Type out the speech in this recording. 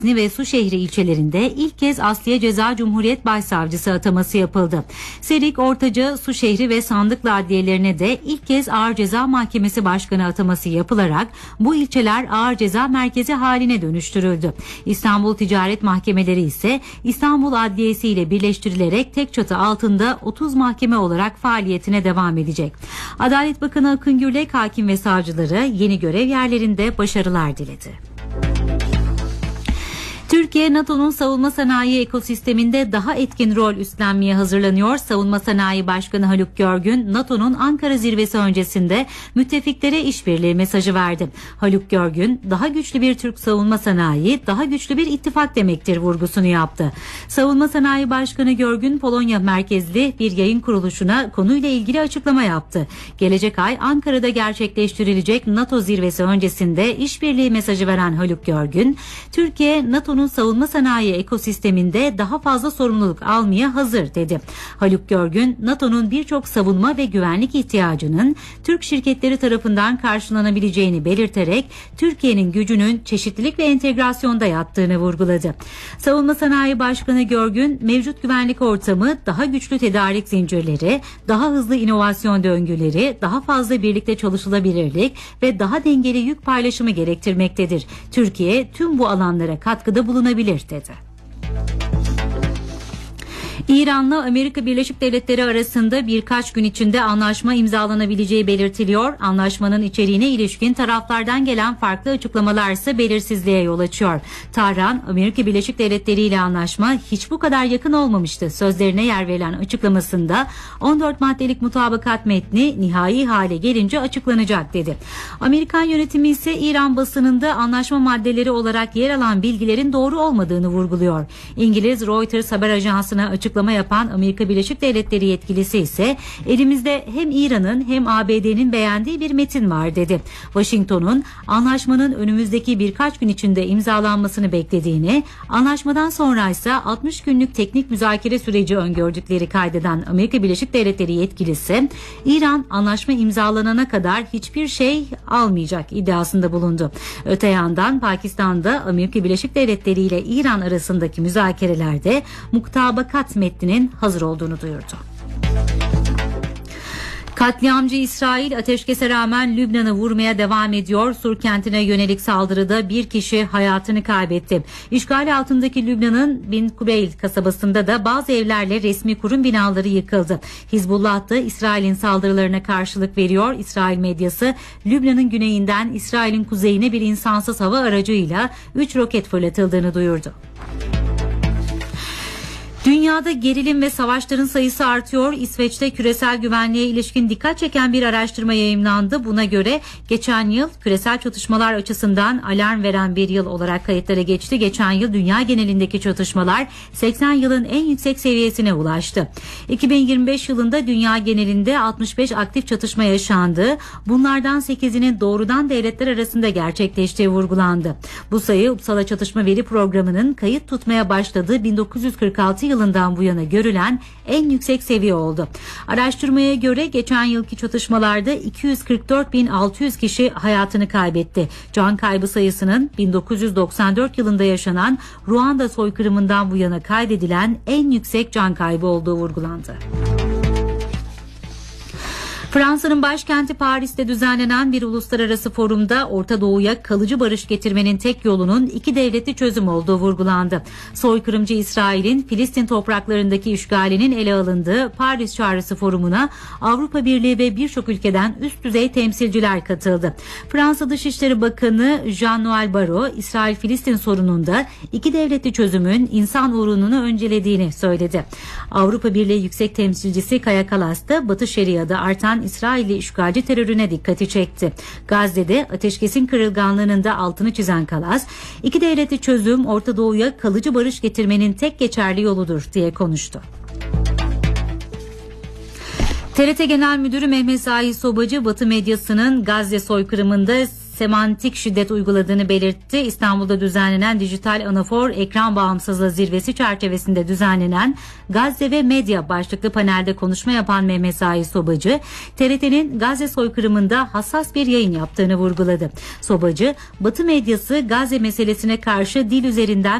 ve Suşehri ilçelerinde ilk kez Asliye Ceza Cumhuriyet Başsavcısı ataması yapıldı. Serik, Ortaca, Suşehri ve Sandıklı adliyelerine de ilk kez Ağır Ceza Mahkemesi Başkanı ataması yapılarak bu ilçeler ağır ceza merkezi haline dönüştürüldü. İstanbul Ticaret Mahkemeleri ise İstanbul Adliyesi ile birleştirilerek tek çatı altında 30 mahkeme olarak faaliyetine devam edecek. Adalet Bakanı Akın Gürlek hakim ve savcılara yeni görev yerlerinde başarılar diledi. Türkiye, NATO'nun savunma sanayi ekosisteminde daha etkin rol üstlenmeye hazırlanıyor. Savunma Sanayi Başkanı Haluk Görgün, NATO'nun Ankara zirvesi öncesinde müttefiklere işbirliği mesajı verdi. Haluk Görgün, daha güçlü bir Türk savunma sanayi, daha güçlü bir ittifak demektir vurgusunu yaptı. Savunma Sanayi Başkanı Görgün, Polonya merkezli bir yayın kuruluşuna konuyla ilgili açıklama yaptı. Gelecek ay Ankara'da gerçekleştirilecek NATO zirvesi öncesinde işbirliği mesajı veren Haluk Görgün, Türkiye, NATO'nun savunma sanayi ekosisteminde daha fazla sorumluluk almaya hazır dedi. Haluk Görgün, NATO'nun birçok savunma ve güvenlik ihtiyacının Türk şirketleri tarafından karşılanabileceğini belirterek Türkiye'nin gücünün çeşitlilik ve entegrasyonda yattığını vurguladı. Savunma Sanayi Başkanı Görgün, mevcut güvenlik ortamı daha güçlü tedarik zincirleri, daha hızlı inovasyon döngüleri, daha fazla birlikte çalışılabilirlik ve daha dengeli yük paylaşımı gerektirmektedir. Türkiye tüm bu alanlara katkıda bulunabilir dedi. İran'la Amerika Birleşik Devletleri arasında birkaç gün içinde anlaşma imzalanabileceği belirtiliyor. Anlaşmanın içeriğine ilişkin taraflardan gelen farklı açıklamalar ise belirsizliğe yol açıyor. Tahran, Amerika Birleşik Devletleri ile anlaşma hiç bu kadar yakın olmamıştı sözlerine yer verilen açıklamasında 14 maddelik mutabakat metni nihai hale gelince açıklanacak dedi. Amerikan yönetimi ise İran basınında anlaşma maddeleri olarak yer alan bilgilerin doğru olmadığını vurguluyor. İngiliz Reuters haber ajansına açıklama yapan Amerika Birleşik Devletleri yetkilisi ise elimizde hem İran'ın hem ABD'nin beğendiği bir metin var dedi. Washington'un anlaşmanın önümüzdeki birkaç gün içinde imzalanmasını beklediğini, anlaşmadan sonra ise 60 günlük teknik müzakere süreci öngördükleri kaydeden Amerika Birleşik Devletleri yetkilisi, İran anlaşma imzalanana kadar hiçbir şey almayacak iddiasında bulundu. Öte yandan Pakistan'da Amerika Birleşik Devletleri ile İran arasındaki müzakerelerde mutabakat metninin hazır olduğunu duyurdu. Katliamcı İsrail ateşkese rağmen Lübnan'ı vurmaya devam ediyor. Sur kentine yönelik saldırıda bir kişi hayatını kaybetti. İşgal altındaki Lübnan'ın Bin Kubeyl kasabasında da bazı evlerle resmi kurum binaları yıkıldı. Hizbullah da İsrail'in saldırılarına karşılık veriyor. İsrail medyası Lübnan'ın güneyinden İsrail'in kuzeyine bir insansız hava aracıyla 3 roket fırlatıldığını duyurdu. Dünyada gerilim ve savaşların sayısı artıyor. İsveç'te küresel güvenliğe ilişkin dikkat çeken bir araştırma yayımlandı. Buna göre geçen yıl küresel çatışmalar açısından alarm veren bir yıl olarak kayıtlara geçti. Geçen yıl dünya genelindeki çatışmalar 80 yılın en yüksek seviyesine ulaştı. 2025 yılında dünya genelinde 65 aktif çatışma yaşandı. Bunlardan 8'inin doğrudan devletler arasında gerçekleştiği vurgulandı. Bu sayı Uppsala Çatışma Veri Programı'nın kayıt tutmaya başladığı 1946 yılından bu yana görülen en yüksek seviye oldu. Araştırmaya göre geçen yılki çatışmalarda 244.600 kişi hayatını kaybetti. Can kaybı sayısının 1994 yılında yaşanan Ruanda soykırımından bu yana kaydedilen en yüksek can kaybı olduğu vurgulandı. Fransa'nın başkenti Paris'te düzenlenen bir uluslararası forumda Orta Doğu'ya kalıcı barış getirmenin tek yolunun iki devletli çözüm olduğu vurgulandı. Soykırımcı İsrail'in Filistin topraklarındaki işgalinin ele alındığı Paris Çağrısı Forumu'na Avrupa Birliği ve birçok ülkeden üst düzey temsilciler katıldı. Fransa Dışişleri Bakanı Jean-Noël Barrot, İsrail-Filistin sorununda iki devletli çözümün insan uğrunu öncelediğini söyledi. Avrupa Birliği Yüksek Temsilcisi Kaja Kallas da Batı Şeria'da artan İsrailli işgalci terörüne dikkati çekti. Gazze'de ateşkesin kırılganlığının da altını çizen Kallas, iki devletli çözüm Orta Doğu'ya kalıcı barış getirmenin tek geçerli yoludur diye konuştu. TRT Genel Müdürü Mehmet Zahid Sobacı, Batı medyasının Gazze soykırımında semantik şiddet uyguladığını belirtti. İstanbul'da düzenlenen Dijital Anafor Ekran Bağımsızlığı Zirvesi çerçevesinde düzenlenen Gazze ve Medya başlıklı panelde konuşma yapan Mehmet Zahir Sobacı, TRT'nin Gazze soykırımında hassas bir yayın yaptığını vurguladı. Sobacı, Batı medyası Gazze meselesine karşı dil üzerinden